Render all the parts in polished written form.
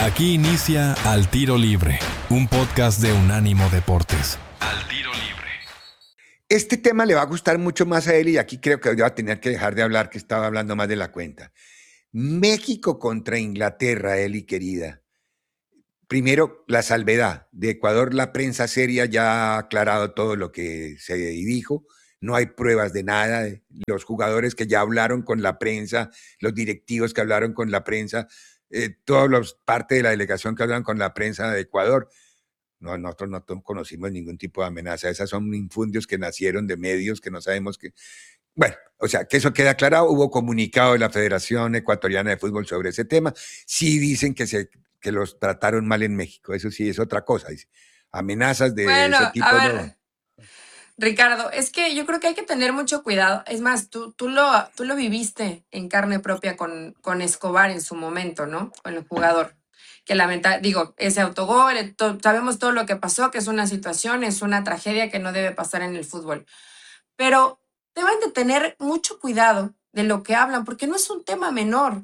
Aquí inicia Al Tiro Libre, un podcast de Unánimo Deportes. Al Tiro Libre. Este tema le va a gustar mucho más a él y aquí creo que voy a tener que dejar de hablar, que estaba hablando más de la cuenta. México contra Inglaterra, Eli querida. Primero, la salvedad. De Ecuador, la prensa seria ya ha aclarado todo lo que se dijo. No hay pruebas de nada. Los jugadores que ya hablaron con la prensa, los directivos que hablaron con la prensa, todos los parte de la delegación que hablan con la prensa de Ecuador. No, nosotros no conocimos ningún tipo de amenaza. Esas son infundios que nacieron de medios que no sabemos que... Bueno, o sea, que eso queda aclarado. Hubo comunicado de la Federación Ecuatoriana de Fútbol sobre ese tema. Sí dicen que los trataron mal en México. Eso sí es otra cosa. Dice. Amenazas de Bueno, ese a tipo ver, no. Ricardo, es que yo creo que hay que tener mucho cuidado. Es más, tú lo viviste en carne propia con Escobar en su momento, ¿no? Con el jugador. Que digo, ese autogol, sabemos todo lo que pasó, que es una situación, es una tragedia que no debe pasar en el fútbol. Pero deben de tener mucho cuidado de lo que hablan, porque no es un tema menor.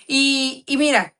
Y mira,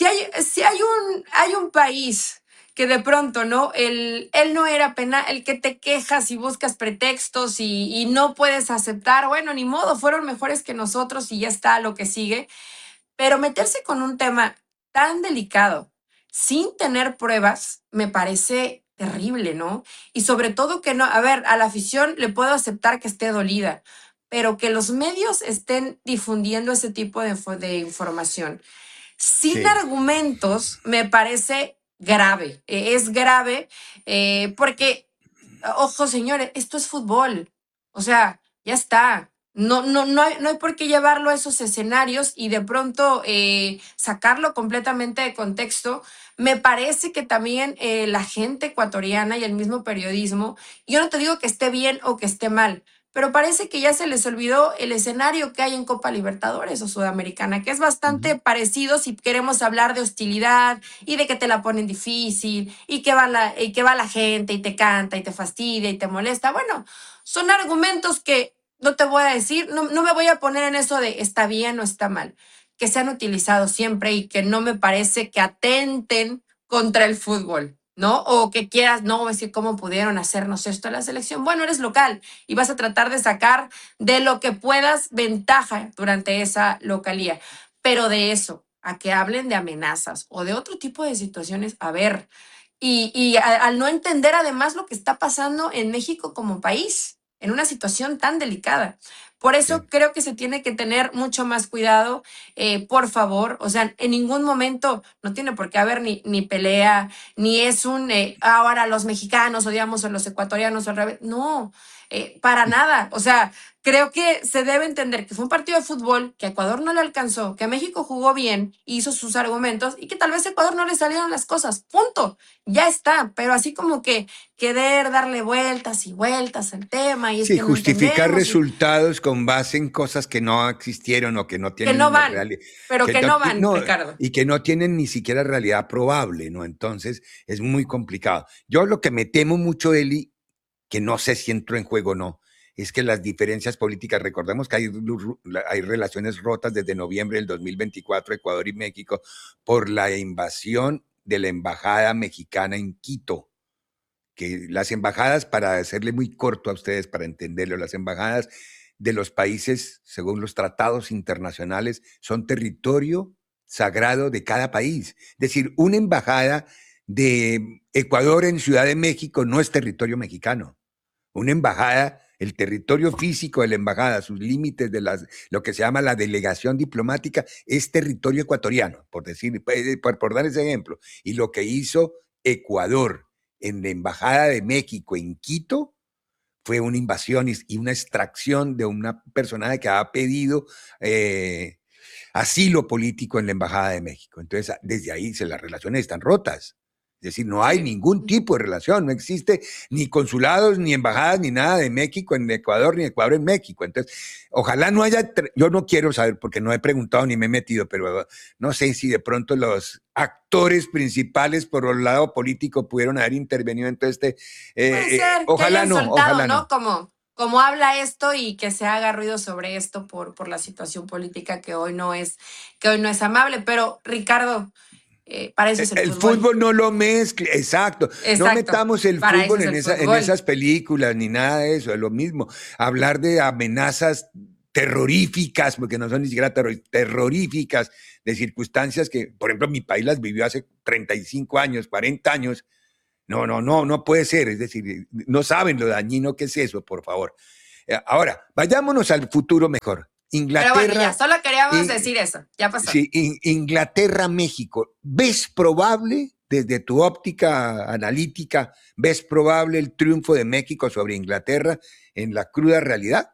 si hay un país que de pronto, ¿no? Él no era penal, el que te quejas y buscas pretextos y no puedes aceptar, bueno, ni modo, fueron mejores que nosotros y ya está lo que sigue. Pero meterse con un tema tan delicado sin tener pruebas me parece terrible, ¿no? Y sobre todo que no, a ver, a la afición le puedo aceptar que esté dolida, pero que los medios estén difundiendo ese tipo de información sin Sí. argumentos me parece grave. Es grave porque, ojo señores, esto es fútbol. O sea, ya está. No hay por qué llevarlo a esos escenarios y de pronto sacarlo completamente de contexto. Me parece que también la gente ecuatoriana y el mismo periodismo, yo no te digo que esté bien o que esté mal, pero parece que ya se les olvidó el escenario que hay en Copa Libertadores o Sudamericana, que es bastante parecido si queremos hablar de hostilidad y de que te la ponen difícil y que va la gente y te canta y te fastidia y te molesta. Bueno, son argumentos que no te voy a decir, no me voy a poner en eso de está bien o está mal, que se han utilizado siempre y que no me parece que atenten contra el fútbol, ¿no? O que quieras, no, decir cómo pudieron hacernos esto a la selección. Bueno, eres local y vas a tratar de sacar de lo que puedas ventaja durante esa localía. Pero de eso, a que hablen de amenazas o de otro tipo de situaciones, a ver, al no entender además lo que está pasando en México como país, en una situación tan delicada. Por eso Sí. creo que se tiene que tener mucho más cuidado, por favor. O sea, en ningún momento no tiene por qué haber ni pelea, ni es ahora los mexicanos odiamos a los ecuatorianos o al revés. No, para nada. O sea, creo que se debe entender que fue un partido de fútbol, que a Ecuador no le alcanzó, que México jugó bien, hizo sus argumentos y que tal vez a Ecuador no le salieron las cosas. Punto. Ya está. Pero así como que querer darle vueltas y vueltas al tema y es Sí, que no justificar entendemos y resultados con base en cosas que no existieron o que no que no tienen van, realidad, pero que no van, no, Ricardo. y que no tienen ni siquiera realidad probable, ¿no? Entonces es muy complicado. Yo lo que me temo mucho, Eli, que no sé si entró en juego o no, es que las diferencias políticas, recordemos que hay relaciones rotas desde noviembre del 2024, Ecuador y México, por la invasión de la embajada mexicana en Quito. Que las embajadas, para hacerle muy corto a ustedes, para entenderlo, las embajadas de los países, según los tratados internacionales, son territorio sagrado de cada país. Es decir, una embajada de Ecuador en Ciudad de México no es territorio mexicano. Una embajada, el territorio físico de la embajada, sus límites de lo que se llama la delegación diplomática, es territorio ecuatoriano, por decir, por dar ese ejemplo. Y lo que hizo Ecuador en la embajada de México en Quito fue una invasión y una extracción de una persona que ha pedido asilo político en la embajada de México. Entonces, desde ahí las relaciones están rotas. Es decir, no hay Sí. ningún tipo de relación, no existe ni consulados, ni embajadas, ni nada de México en Ecuador, ni Ecuador en México. Entonces, ojalá no haya, yo no quiero saber porque no he preguntado ni me he metido, pero no sé si de pronto los actores principales por el lado político pudieron haber intervenido en todo este, Puede ser que ojalá hayan no, soltado, ojalá ¿no? no. Como habla esto y que se haga ruido sobre esto por la situación política que hoy no es amable. Pero, Ricardo, Para eso es el El fútbol. fútbol no lo mezcle, exacto. No Exacto. metamos el Para fútbol eso en, es el en fútbol. esas películas ni nada de eso, es lo mismo. Hablar de amenazas terroríficas, porque no son ni siquiera terroríficas, de circunstancias que, por ejemplo, mi país las vivió hace 35 años, 40 años. No puede ser. Es decir, no saben lo dañino que es eso, por favor. Ahora, vayámonos al futuro mejor. Pero bueno, ya, Inglaterra, solo queríamos y, decir eso. Ya pasó. sí, Inglaterra, México. ¿Ves probable, desde tu óptica analítica, ves probable el triunfo de México sobre Inglaterra en la cruda realidad?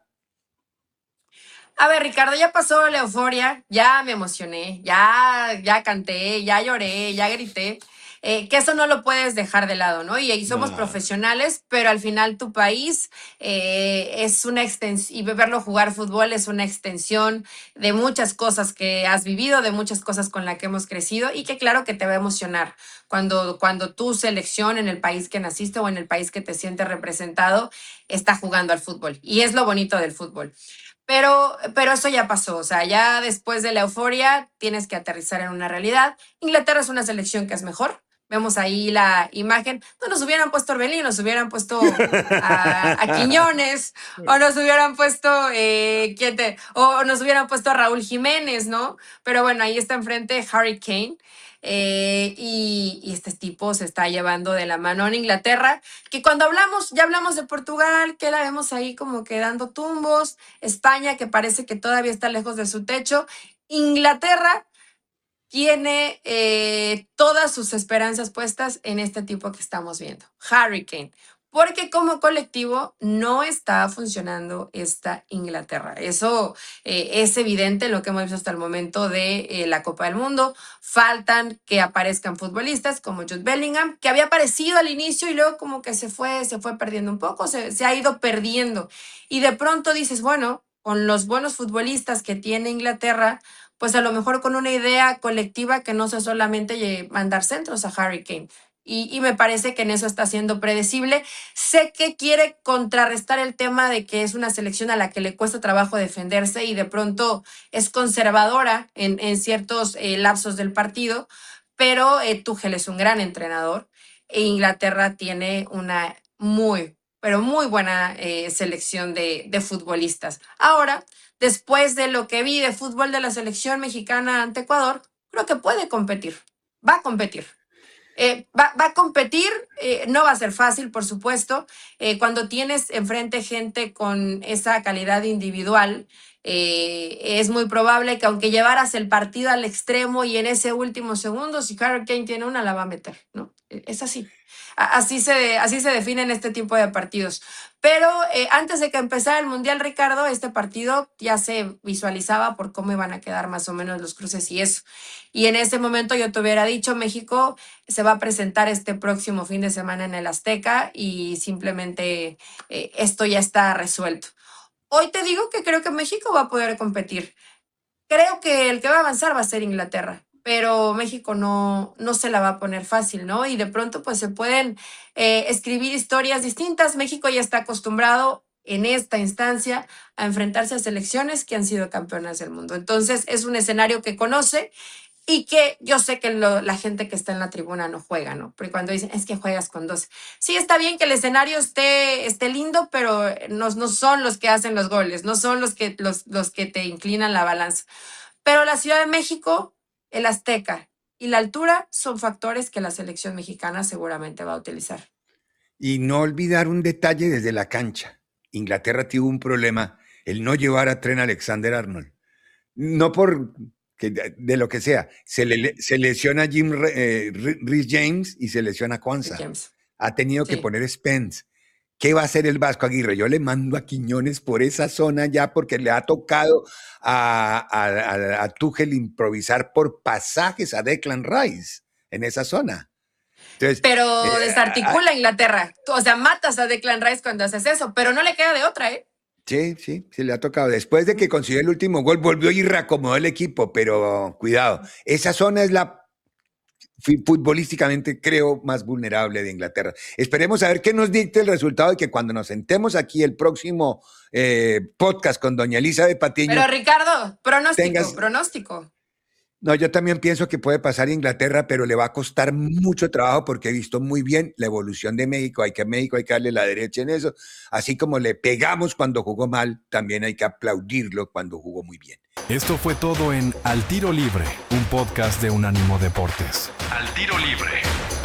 A ver, Ricardo, ya pasó la euforia, ya me emocioné, ya canté, ya lloré, ya grité. Que eso no lo puedes dejar de lado, ¿no? Y somos No. profesionales, pero al final tu país es una extensión, y verlo jugar fútbol es una extensión de muchas cosas que has vivido, de muchas cosas con las que hemos crecido y que claro que te va a emocionar cuando tu selección en el país que naciste o en el país que te sientes representado está jugando al fútbol. Y es lo bonito del fútbol. Pero eso ya pasó, o sea, ya después de la euforia tienes que aterrizar en una realidad. Inglaterra es una selección que es mejor. Vemos ahí la imagen. No nos hubieran puesto a Orbelín, nos hubieran puesto a Quiñones, o nos hubieran puesto, o nos hubieran puesto a Raúl Jiménez, ¿no? Pero bueno, ahí está enfrente Harry Kane. Y este tipo se está llevando de la mano en Inglaterra, que cuando ya hablamos de Portugal, que la vemos ahí como que dando tumbos, España, que parece que todavía está lejos de su techo, Inglaterra tiene todas sus esperanzas puestas en este tipo que estamos viendo, Harry Kane, porque como colectivo no está funcionando esta Inglaterra. Eso es evidente en lo que hemos visto hasta el momento de la Copa del Mundo. Faltan que aparezcan futbolistas como Jude Bellingham, que había aparecido al inicio y luego como que se fue perdiendo un poco, se ha ido perdiendo. Y de pronto dices, bueno, con los buenos futbolistas que tiene Inglaterra, pues a lo mejor con una idea colectiva que no sea solamente mandar centros a Harry Kane. Y me parece que en eso está siendo predecible. Sé que quiere contrarrestar el tema de que es una selección a la que le cuesta trabajo defenderse y de pronto es conservadora en ciertos lapsos del partido, pero Tuchel es un gran entrenador e Inglaterra tiene una pero muy buena selección de futbolistas. Ahora, después de lo que vi de fútbol de la selección mexicana ante Ecuador, creo que puede competir, va a competir. Va a competir, no va a ser fácil, por supuesto. Cuando tienes enfrente gente con esa calidad individual, es muy probable que aunque llevaras el partido al extremo y en ese último segundo, si Harry Kane tiene una, la va a meter, ¿no? Es así. Así se definen este tipo de partidos. Pero antes de que empezara el Mundial, Ricardo, este partido ya se visualizaba por cómo iban a quedar más o menos los cruces y eso. Y en ese momento yo te hubiera dicho, México se va a presentar este próximo fin de semana en el Azteca y simplemente esto ya está resuelto. Hoy te digo que creo que México va a poder competir. Creo que el que va a avanzar va a ser Inglaterra, pero México no se la va a poner fácil, ¿no? Y de pronto pues se pueden escribir historias distintas. México ya está acostumbrado en esta instancia a enfrentarse a selecciones que han sido campeonas del mundo. Entonces es un escenario que conoce y que yo sé que la gente que está en la tribuna no juega, ¿no? Porque cuando dicen, es que juegas con 12. Sí, está bien que el escenario esté lindo, pero no son los que hacen los goles, no son los que te inclinan la balanza. Pero la Ciudad de México, el Azteca y la altura son factores que la selección mexicana seguramente va a utilizar. Y no olvidar un detalle desde la cancha. Inglaterra tuvo un problema, el no llevar a Trent Alexander-Arnold. No por de lo que sea. Se lesiona Jim Reece James y se lesiona Kwanzaa. Ha tenido que poner Spence. ¿Qué va a hacer el Vasco Aguirre? Yo le mando a Quiñones por esa zona ya porque le ha tocado a Tuchel improvisar por pasajes a Declan Rice en esa zona. Entonces, pero desarticula Inglaterra. O sea, matas a Declan Rice cuando haces eso, pero no le queda de otra, ¿eh? Sí, le ha tocado. Después de que consiguió el último gol, volvió y reacomodó el equipo, pero cuidado. Esa zona es la futbolísticamente, creo, más vulnerable de Inglaterra. Esperemos a ver qué nos dicta el resultado de que cuando nos sentemos aquí el próximo podcast con doña Elizabeth Patiño. Pero Ricardo, pronóstico. No, yo también pienso que puede pasar Inglaterra, pero le va a costar mucho trabajo porque he visto muy bien la evolución de México. México hay que darle la derecha en eso. Así como le pegamos cuando jugó mal, también hay que aplaudirlo cuando jugó muy bien. Esto fue todo en Al Tiro Libre, un podcast de Unánimo Deportes. Al Tiro Libre.